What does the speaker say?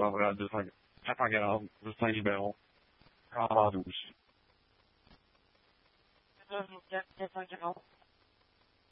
stuff like that. Just like if I get a Mercedes Benz, I'll do shit. Just like, you know,